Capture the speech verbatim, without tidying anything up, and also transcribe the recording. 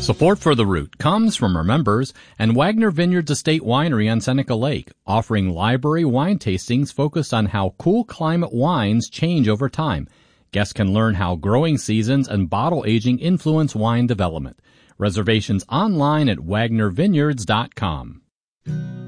Support for The Root comes from our members and Wagner Vineyards Estate Winery on Seneca Lake, offering library wine tastings focused on how cool climate wines change over time. Guests can learn how growing seasons and bottle aging influence wine development. Reservations online at wagner vineyards dot com.